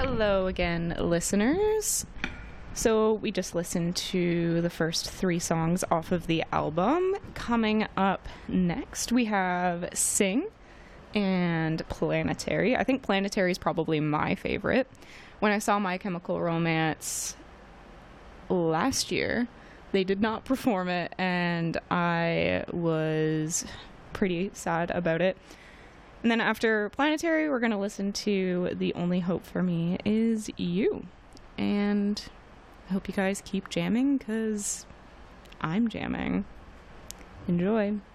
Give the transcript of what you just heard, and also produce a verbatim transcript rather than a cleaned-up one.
Hello again, listeners. So we just listened to the first three songs off of the album. Coming up next, we have Sing and Planetary. I think Planetary is probably my favorite. When I saw My Chemical Romance last year, they did not perform it, and I was pretty sad about it. And then after Planetary, we're going to listen to The Only Hope for Me Is You. And I hope you guys keep jamming, because I'm jamming. Enjoy.